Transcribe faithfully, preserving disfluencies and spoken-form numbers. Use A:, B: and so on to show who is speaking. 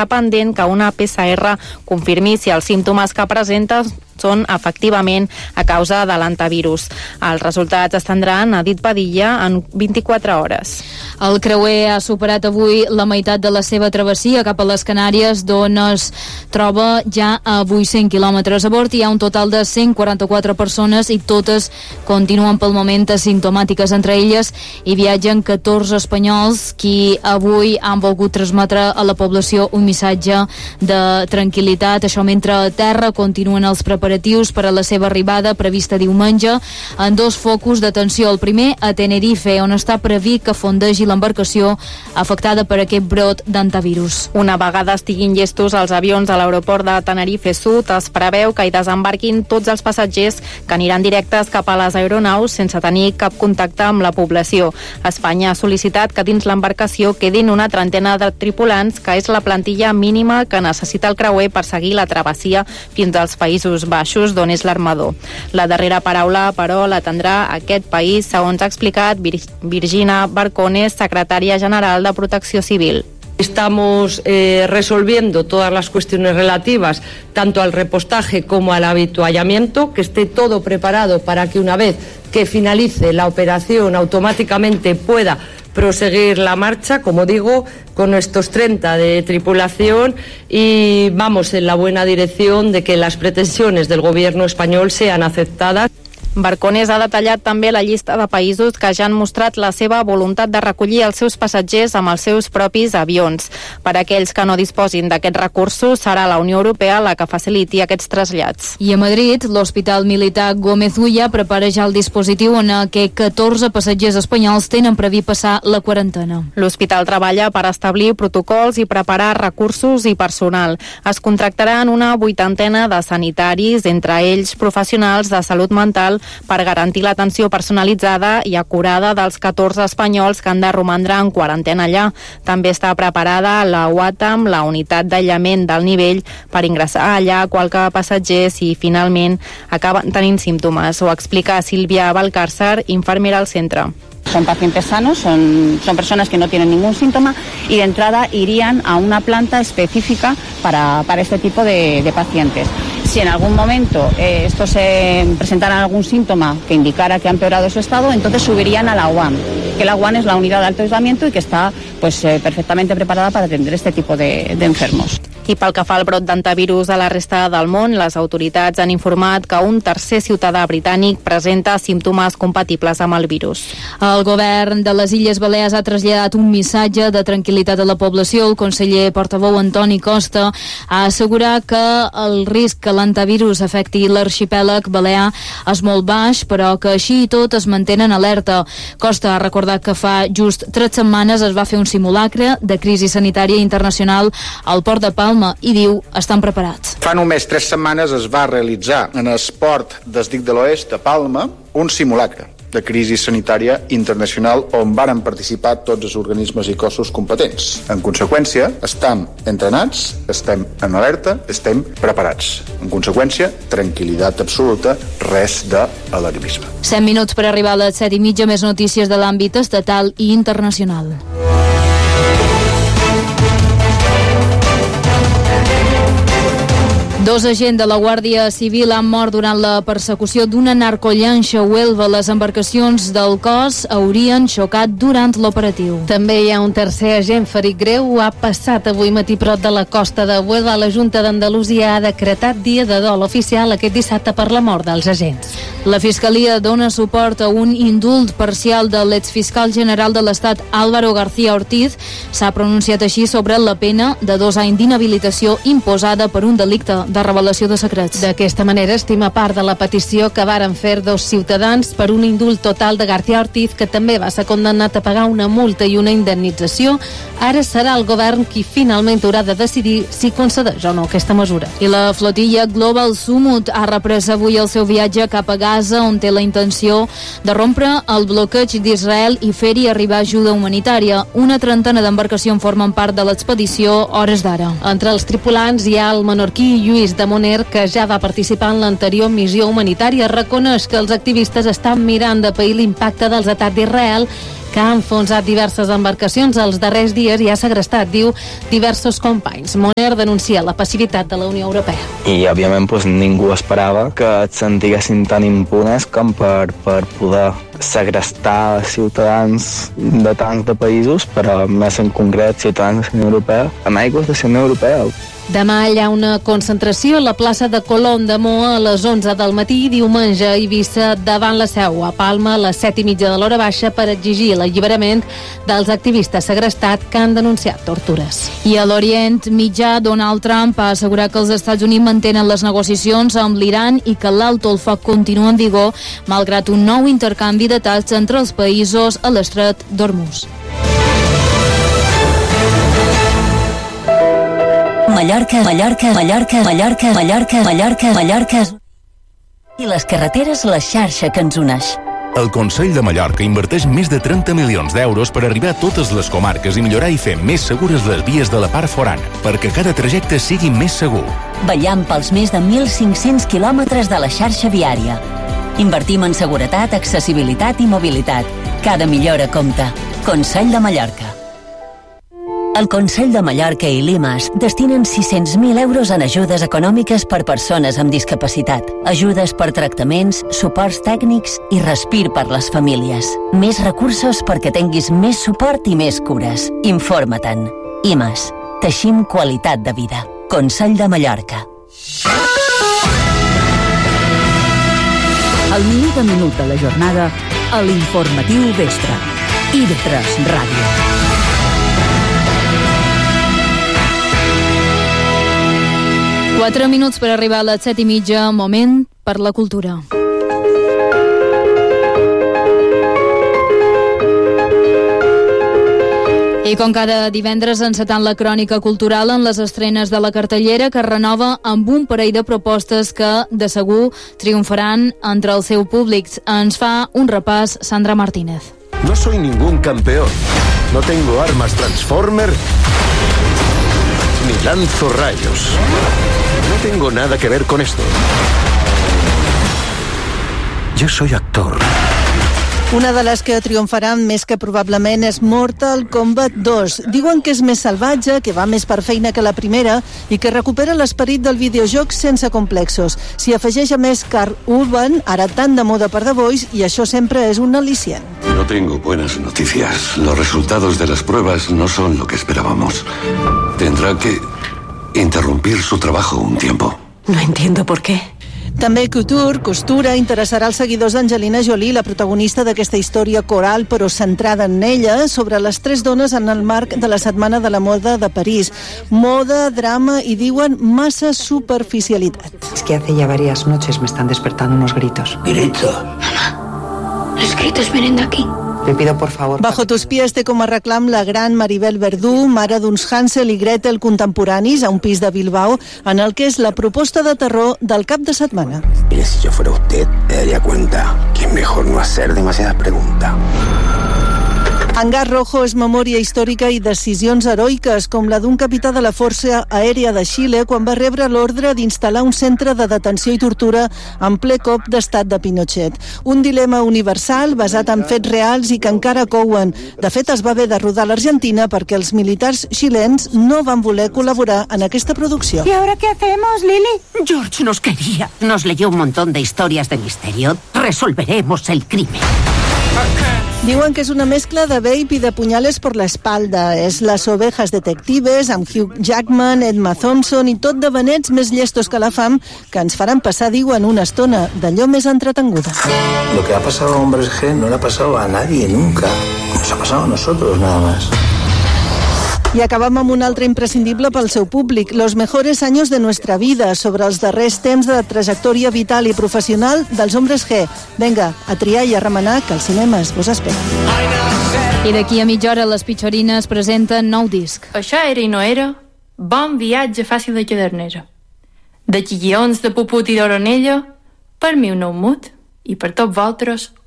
A: està pendent que una P C R confirmi si els símptomes que presenta són efectivament a causa de l'antivirus. Els resultats es tindran, ha dit Padilla, en vint-i-quatre hores.
B: El creuer ha superat avui la meitat de la seva travessia cap a les Canàries, d'on es troba ja a vuit-cents quilòmetres. A bord hi ha un total de cent quaranta-quatre persones i totes continuen pel moment asimptomàtiques. Entre elles hi viatgen catorze espanyols qui avui han volgut transmetre a la població un missatge de tranquil·litat. Això mentre a terra continuen els preparatius per a la seva arribada prevista diumenge en dos focus d'atenció. El primer a Tenerife, on està previst que fondegi l'embarcació afectada per aquest brot d'antivirus.
A: Una vegada estiguin llestos els avions a l'aeroport de Tenerife Sud, es preveu que hi desembarquin tots els passatgers que aniran directes cap a les aeronaus sense tenir cap contacte amb la població. Espanya ha sol·licitat que dins l'embarcació quedin una trentena de tripulants, que és la plantilla mínima que necessita el creuer per seguir la travessia fins als Països Baixos, d'on és l'armador. La darrera paraula, però, la tindrà aquest país, segons ha explicat Vir- Virginia Barcones, secretària general de Protecció Civil.
C: Estamos eh, resolviendo todas las cuestiones relativas tanto al repostaje como al habituallamiento, que esté todo preparado para que una vez que finalice la operación automáticamente pueda proseguir la marcha, como digo, con estos treinta de tripulación, y vamos en la buena dirección de que las pretensiones del gobierno español sean aceptadas.
A: Barcones ha detallat també la llista de països que ja han mostrat la seva voluntat de recollir els seus passatgers amb els seus propis avions. Per a aquells que no disposin d'aquests recursos, serà la Unió Europea la que faciliti aquests trasllats.
B: I a Madrid, l'Hospital Militar Gómez Ulla prepara ja el dispositiu en què catorze passatgers espanyols tenen previst passar la quarantena.
A: L'hospital treballa per establir protocols i preparar recursos i personal. Es contractaran una vuitantena de sanitaris, entre ells professionals de salut mental, per garantir l'atenció personalitzada i acurada dels catorze espanyols que han de romandre en quarantena allà. També està preparada la U A T A M, la unitat d'aïllament del nivell, per ingressar allà qualque passatger si finalment acaben tenint símptomes. Ho explica Sílvia Valcárcer, infermera al centre.
D: Son pacientes sanos, son, son personas que no tienen ningún síntoma y de entrada irían a una planta específica para, para este tipo de, de pacientes. Si en algún momento eh, estos se eh, presentaran algún síntoma que indicara que ha empeorado su estado, entonces subirían a la U A M, que la U A M es la unidad de alto aislamiento y que está pues, eh, perfectamente preparada para atender este tipo de, de enfermos.
A: I pel que fa al brot d'antivirus a la resta del món, les autoritats han informat que un tercer ciutadà britànic presenta símptomes compatibles amb el virus.
B: El govern de les Illes Balears ha traslladat un missatge de tranquil·litat a la població. El conseller portaveu Antoni Costa ha assegurat que el risc que l'antivirus afecti l'arxipèlag balear és molt baix, però que així i tot es mantenen alerta. Costa ha recordat que fa just tres setmanes es va fer un simulacre de crisi sanitària internacional al port de Palma i diu estan preparats.
E: Fa només tres setmanes es va realitzar en el port del Dic de l'Oest a Palma un simulacre de crisi sanitària internacional on varen participar tots els organismes i cossos competents. En conseqüència, estem entrenats, estem en alerta, estem preparats. En conseqüència, tranquil·litat absoluta, res d'alarmisme.
B: set minuts per arribar a les set i mitja, més notícies de l'àmbit estatal i internacional. Dos agents de la Guàrdia Civil han mort durant la persecució d'una narcollanxa a Huelva. Les embarcacions del cos haurien xocat durant l'operatiu.
F: També hi ha un tercer agent ferit greu. Ha passat avui matí prop de la costa de Huelva. La Junta d'Andalusia ha decretat dia de dol oficial aquest dissabte per la mort dels agents.
B: La Fiscalia dona suport a un indult parcial de l'exfiscal general de l'Estat Álvaro García Ortiz. S'ha pronunciat així sobre la pena de dos anys d'inhabilitació imposada per un delicte de revelació de secrets.
F: D'aquesta manera estima part de la petició que varen fer dos ciutadans per un indult total de García Ortiz, que també va ser condemnat a pagar una multa i una indemnització. Ara serà el govern qui finalment haurà de decidir si concedeix o no aquesta mesura.
B: I la flotilla Global Summit ha reprès avui el seu viatge cap a Gaza, on té la intenció de rompre el bloqueig d'Israel i fer-hi arribar ajuda humanitària. Una trentena d'embarcacions formen part de l'expedició hores d'ara.
F: Entre els tripulants hi ha el menorquí Lluís de Moner, que ja va participar en l'anterior missió humanitària. Reconeix que els activistes estan mirant de pair l'impacte dels atacs d'Israel que ha enfonsat diverses embarcacions els darrers dies i ha segrestat, diu, diversos companys. Moner denuncia la passivitat de la Unió Europea.
G: I, òbviament, doncs, ningú esperava que et sentiguessin tan impunes com per, per poder segrestar ciutadans de tants de països, però més en concret ciutadans de la Unió Europea, amb aigües de la Unió Europea.
F: Demà hi ha una concentració a la plaça de Colón de Moa a les onze del matí i diumenge a Eivissa davant la Seu, a Palma a les set i mitja de l'hora baixa per exigir l'alliberament dels activistes segrestats que han denunciat tortures.
B: I a l'Orient Mitjà, Donald Trump ha assegurat que els Estats Units mantenen les negociacions amb l'Iran i que l'alto el foc continua en vigor malgrat un nou intercanvi d'atacs entre els països a l'estret d'Hormuz.
H: Mallorca, Mallorca, Mallorca, Mallorca, Mallorca, Mallorca, Mallorca i les carreteres, la xarxa que ens uneix.
I: El Consell de Mallorca inverteix més de trenta milions d'euros per arribar a totes les comarques i millorar i fer més segures les vies de la part forana, perquè cada trajecte sigui més segur.
H: Vetllant pels més de mil cinc-cents quilòmetres de la xarxa viària. Invertim en seguretat, accessibilitat i mobilitat. Cada millora compta. Consell de Mallorca. El Consell de Mallorca i l'IMAS destinen sis-cents mil euros en ajudes econòmiques per persones amb discapacitat, ajudes per tractaments, suports tècnics i respir per les famílies. Més recursos perquè tinguis més suport i més cures. Informa-te'n. IMAS. Teixim qualitat de vida. Consell de Mallorca.
J: El minut a minut de la jornada a l'informatiu Vespre. I de tres Ràdio.
B: Quatre minuts per arribar a les set i mitja, moment per la cultura. I com cada divendres encetant la crònica cultural en les estrenes de la cartellera, que es renova amb un parell de propostes que de segur triomfaran entre el seu públic. Ens fa un repàs Sandra Martínez.
K: No soy ningún campeón. No tengo armas Transformer ni lanzo rayos. No tengo nada que ver con esto. Yo soy actor.
L: Una de les que triomfaran més que probablement és Mortal Kombat dos. Diuen que és més salvatge, que va més per feina que la primera i que recupera l'esperit del videojoc sense complexos. S'hi afegeix a més Karl Urban, ara tan de moda per The Voice, i això sempre és un al·licient.
M: No tengo buenas noticias. Los resultados de las pruebas no son lo que esperábamos. Tendrá que interrumpir su trabajo un tiempo.
L: No entiendo por qué. També Couture, costura, interessarà als seguidors d'Angelina Jolie, la protagonista d'aquesta història coral però centrada en ella, sobre les tres dones en el marc de la Setmana de la Moda de París. Moda, drama i diuen massa superficialitat.
N: Es que hace ya varias noches me están despertando unos gritos.
O: Grito. Mamá, los gritos vienen de aquí.
N: Le pido, por favor...
L: Bajo tus pies té com a reclam la gran Maribel Verdú, mare d'uns Hansel i Gretel contemporanis a un pis de Bilbao, en el que és la proposta de terror del cap de setmana.
O: Mire, si yo fuera usted, me daría cuenta que es mejor no hacer demasiadas preguntas.
L: Hangar Rojo és memòria històrica i decisions heroiques, com la d'un capità de la Força Aèria de Xile quan va rebre l'ordre d'instal·lar un centre de detenció i tortura en ple cop d'estat de Pinochet. Un dilema universal basat en fets reals i que encara couen. De fet, es va haver de rodar a l'Argentina perquè els militars xilens no van voler col·laborar en aquesta producció.
P: ¿Y ahora qué hacemos, Lili?
Q: George nos quería. Nos leyó un montón de historias de misterio. Resolveremos el crimen.
L: Diuen que és una mescla de vape i de punyales per l'espalda. És Las ovejas detectives, amb Hugh Jackman, Emma Thompson i tot de benets més llestos que la fam, que ens faran passar, diuen, una estona d'allò més entretenguda.
O: Lo que ha pasado a Hombres G no le ha pasado a nadie nunca. Nos ha pasado a nosotros, nada más.
L: I acabam amb un altre imprescindible pel seu públic, Los mejores años de nuestra vida, sobre els darrers temps de trajectòria vital i professional dels Hombres G. Vinga, a triar i a remenar, que els cinemes vos esperen.
B: I d'aquí a mitja hora les Pitxorines presenten nou disc.
R: Això era i no era, bon viatge fàcil de cadernera. De Chillons, de Puput i d'Oronella, per mi un nou mut, i per tots vosaltres